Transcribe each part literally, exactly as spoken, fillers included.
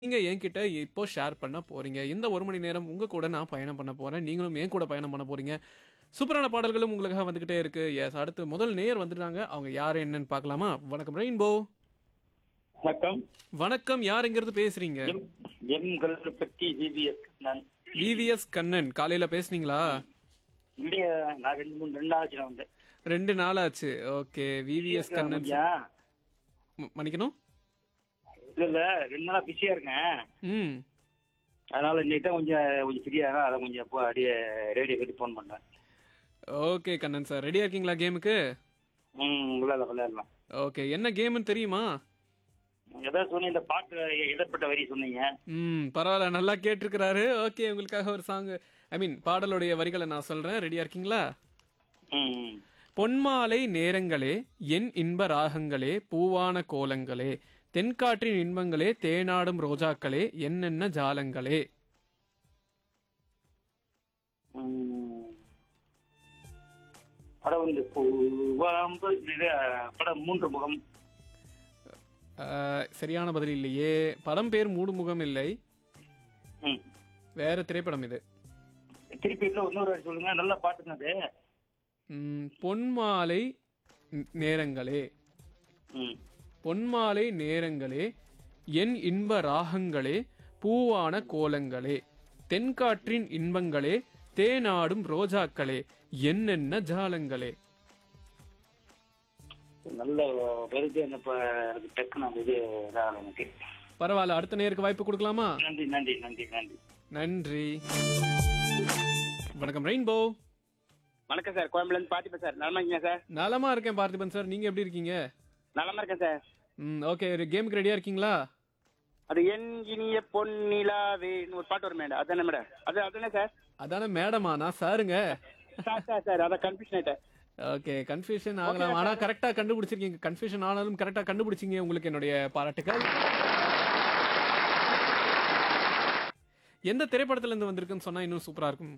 நீங்க என்கிட்ட இப்போ ஷேர் பண்ண போறீங்க. இந்த ஒரு மணி நேரம் உங்க கூட நான் பயணம் பண்ண போறேன். நீங்களும் என் கூட பயணம் பண்ண போறீங்க. சூப்பரான பாடல்களும் உங்களுக்காக வந்துகிட்டே இருக்கு. எஸ் அடுத்து முதல் நேயர் வந்துட்டாங்க. அவங்க யாரு என்னன்னு பார்க்கலாமா? வணக்கம் ரெயின்போ. வணக்கம். வணக்கம். யார் எங்கிருந்து பேசுறீங்க? எம் எம் கல்லுப்பட்டி ஜிபிஎஸ் நான் விவிஎஸ் கண்ணன். காலையில பேசுனீங்களா? இல்லையா, நான் ரெண்டு மூணு ரெண்டு ஆச்சு நான் வந்தேன். ரெண்டு நாள் ஆச்சு. ஓகே. விவிஎஸ் கண்ணன். ஐயா, ம- மன்னிக்கணும். இல்ல இல்ல ரெண்டு நாளா பிஸியா இருக்கேன். ம். அதனால இன்னைக்கு தான் கொஞ்சம் கொஞ்சம் ஃப்ரீயா இருக்கேன். அதை கொஞ்சம் அப்போ அப்படியே ரேடியோ கட்டி ஃபோன் பண்ணேன். Okay Kannan sir. ரெடியா இருக்கீங்களா கேமுக்கு? ம் விளையாடலாம் விளையாடலாம். ஓகே. என்ன கேம்னு தெரியுமா? ஏதாவது சொன்னீங்க, இந்த பாட்டு இடப்பட்ட வரி சொன்னீங்க. ம் பரவாயில்ல, நல்லா கேட்டிருக்கிறாரு. ஓகே, உங்களுக்காக ஒரு சாங் ஐ மீன் பாடலுடைய வரிகளை நான் சொல்றேன். ரெடியா இருக்கீங்களா? ம் ம். பொன்மாலை நேரங்களே, என் இன்ப ராகங்களே, பூவான கோலங்களே, தென்காற்றின் இன்பங்களே, தேனாடும் ரோஜாக்களே, என்னென்ன ஜாலங்களே. ம். படம் வந்து பூவாம்பு இது, படம் மூன்று முகம். அஹ், சரியான பதில் இல்லையே. படம் பேர் மூடு முகம் இல்லை, ம். வேற திரைப்படம் இது. திருப்பி இன்னும் இன்னொரு வாட்டி சொல்லுங்க. நல்ல பாட்டுங்க அது. ம், பொன்மாலை நேரங்களே, ம். பொன்மாலை நேரங்களே, என் இன்ப ராகங்களே, பூவான கோலங்களே, தென்காற்றின் இன்பங்களே, தேனாடும் ரோஜாக்களே, என்னென்ன ஜாலங்களே. நல்ல வருது. இப்ப எனக்கு டக்குன்னு அந்த இது இதாகல எனக்கு. பரவாயில்ல, அடுத்த நேருக்கு வாய்ப்பு கொடுக்கலாமா? நன்றி நன்றி நன்றி நன்றி. நன்றி. வணக்கம் ரெயின்போ. வணக்கம் சார், கோயம்புல இருந்து பார்த்திபன் சார். நலமா இருக்கீங்க சார்? நலமா இருக்கேன் பார்த்திபன் சார். நீங்க எப்படி இருக்கீங்க? நலமா இருக்கேன் சார். ம் ஓகே. கேமுக்கு ரெடியா இருக்கீங்களா? அது என் இனிய பொன்னிலாவேன்னு ஒரு பாட்டு வரும் மேடம், அதானே மேடம்? அது அதானே சார்? அதானே மேடமா? நான் சாருங்க. சார் சார் சார் அதான் கன்ஃபியூஷன் ஆயிட்டேன். ஓகே, கன்ஃபியூஷன் ஆகலாம். ஆனா கரெக்டா கண்டுபிடிச்சிருக்கீங்க. கன்ஃபியூஷன் ஆனாலும் கரெக்டா கண்டுபிடிச்சீங்க. உங்களுக்கு என்னுடைய பாராட்டுக்கள். எந்த திரைப்படத்துல இருந்து வந்திருக்குன்னு சொன்னா இன்னும் சூப்பரா இருக்கும்.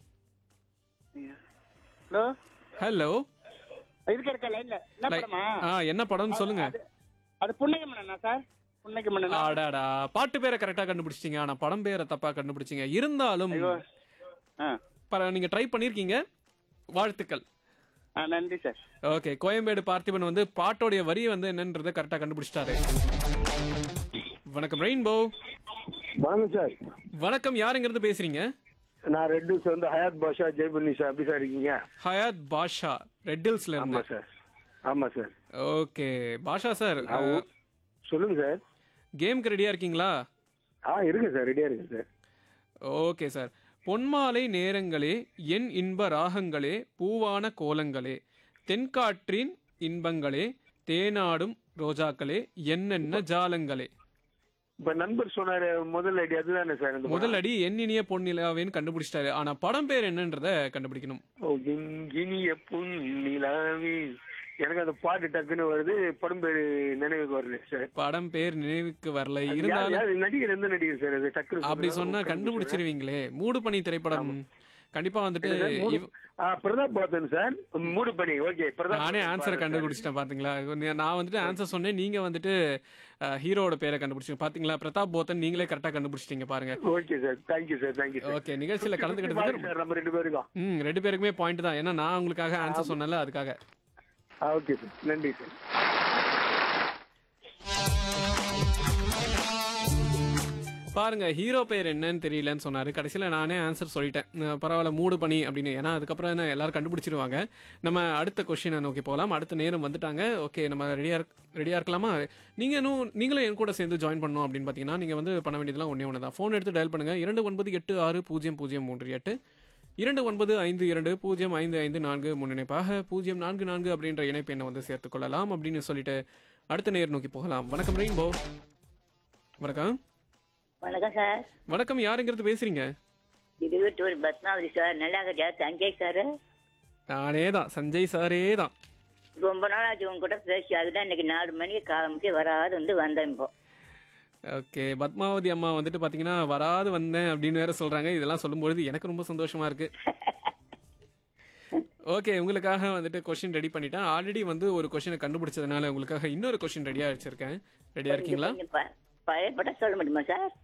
Hello, hello. இருக்க இருக்க லைன்ல என்ன படமா? ஆ என்ன படம்னு சொல்லுங்க. அது புன்னகை மன்னனா சார்? புன்னகை மன்னனா? ஆடாடா, பாட்டு பேரை கரெக்டா கண்டுபிடிச்சிட்டீங்க. ஆனா படம் பேரை தப்பா கண்டுபிடிச்சீங்க. இருந்தாலும் ஆ பர- நீங்க ட்ரை பண்ணிருக்கீங்க. வாழ்த்துக்கள். ஆ நன்றி சார். ஓகே. கோயம்பேடு பார்த்திபன் வந்து பாட்டோடைய வரி வந்து என்னன்றதை கரெக்டா கண்டுபிடிச்சிட்டாரு. வணக்கம் ரெயின்போ. வணக்கம் சார். வணக்கம். யாருங்கிறது பேசுறீங்க? நான் ரெட் ஹில்ஸ் வந்து ஹயாத் பாஷா ஜெய்புன்னி சார். எப்படி சார் இருக்கீங்க? ஹயாத் பாஷா, ரெட் ஹில்ஸ்ல ஆமா இருந்து. சார். ஆமா சார். ஓகே பாஷா சார், நான் ஊ- சொல்லுங்க சார். கேமுக்கு ரெடியா இருக்கீங்களா? ஆ இருக்கு சார், ரெடியா இருக்கு சார். Okay sir. பொன்மாலை நேரங்களே, என் இன்ப ராகங்களே, பூவான கோலங்களே, தென்காற்றின் இன்பங்களே, தேனாடும் ரோஜாக்களே, என்னென்ன ஜாலங்களே. இப்ப நண்பர் சொன்னாரு முதல் ஐடி, அதுதானே சார்? இந்த முதல் அடி என் இனிய பொன்னிலாவேன்னு கண்டுபிடிச்சிட்டாரு. ஆனா படம் பேர் என்னன்றத கண்டுபிடிக்கணும். ஓ, என் இனிய பொன்னிலாவே. எனக்கு அந்த பாட்டு டக்குன்னு வருது, படம் பேரு நினைவுக்கு வரல சார். படம் பேர் நினைவுக்கு வரல. அது யார், இருந்தாலும் யார் நடிகர், எந்த நடிகர் சார் அது? டக்குனு அப்படி சொல்லுங்க. சொன்னா கண்டுபிடிச்சிருவீங்களே. மூடு பனி திரைப்படம் கண்டிப்பா வந்துட்டு இவ்- ஆ, பிரதாப் பாத்தன் சார். மூடு பண்ணி. ஓகே, பிரதாப் நானே பாத்தன் ஆன்சரை பாரு கண்டுபிடிச்சிட்டேன் பாத்தீங்களா? நான் வந்துட்டு ஆன்சர் சொன்னேன், நீங்க வந்துட்டு ஹீரோட பேரை கண்டுபிடிச்சீங்க பாத்தீங்களா? பிரதாப் போத்தன். நீங்களே கரெக்டா கண்டுபிடிச்சிட்டீங்க பாருங்க. Sir. Okay sir, thank you sir, thank you sir. Okay, நிகழ்ச்சியில கலந்துக்கிட்டதுக்கு சார் நம்ம ரெண்டு பேருக்கும். ம் ரெண்டு பேருக்குமே பாயிண்ட் தான். ஏன்னா நான் உங்களுக்காக ஆன்சர் சொன்னல, அதுக்காக. ஆ ஓகே சார், நன்றி சார். பாருங்க, ஹீரோ பேர் என்னன்னு தெரியலன்னு சொன்னாரு. கடைசியில நானே ஆன்சர் சொல்லிட்டேன். அஹ் பரவாயில்ல, மூடு பண்ணி அப்படின்னு. ஏன்னா அதுக்கப்புறம் என்ன எல்லாரும் கண்டுபிடிச்சிருவாங்க. நம்ம அடுத்த கொஸ்டினை நோக்கி போகலாம். அடுத்த நேரம் வந்துட்டாங்க. ஓகே, நம்ம ரெடியா ரெடியா இருக்கலாமா? நீங்க இன்னும் நீங்களும் என் கூட சேர்ந்து ஜாயின் பண்ணணும் அப்படின்னு பாத்தீங்கன்னா நீங்க வந்து பண்ண வேண்டியதெல்லாம் ஒன்னே ஒன்று தான். ஃபோன் எடுத்து டயல் பண்ணுங்க. இரண்டு ஒன்பது எட்டு ஆறு பூஜ்ஜியம் பூஜ்ஜியம் மூன்று எட்டு இரண்டு ஒன்பது ஐந்து இரண்டு பூஜ்ஜியம் ஐந்து ஐந்து நான்கு முன்னிணைப்பாக பூஜ்ஜியம் நான்கு நான்கு அப்படின்ற இணைப்பு எண்ணை வந்து சேர்த்துக் கொள்ளலாம் அப்படின்னு சொல்லிட்டு அடுத்த நேர் நோக்கி போகலாம். வணக்கம் ரெயின்போ. வணக்கம். வணக்கம் சார். வணக்கம். யாருங்கிறது பேசுறீங்க? இருபத்தூர் பத்மாவதி சார். நல்லா இருக்கியா? சஞ்சய் சார். நானே தான், சஞ்சய் சாரே தான். ரொம்ப நாள் ஆச்சு உங்க கூட பேசி. அதுதான் இன்னைக்கு நாலு மணிக்கு காலமுக்கு வராது வந்து வந்தேன் இப்போ. ஓகே, பத்மாவதி அம்மா வந்துட்டு பாத்தீங்கன்னா வராது வந்தேன் அப்படின்னு வேற சொல்றாங்க. இதெல்லாம் சொல்லும்பொழுது எனக்கு ரொம்ப சந்தோஷமா இருக்கு. ஓகே, உங்களுக்காக வந்துட்டு கொஸ்டின் ரெடி பண்ணிட்டேன். ஆல்ரெடி வந்து ஒரு கொஸ்டினை கண்டுபிடிச்சதுனால உங்களுக்காக இன்னொரு கொஸ்டின் ரெடியா வச்சிருக்கேன். ரெடியா இருக்கீங்களா? கொஞ்சம் ப- பழைய படம் சொல்ல முடியுமா சார்?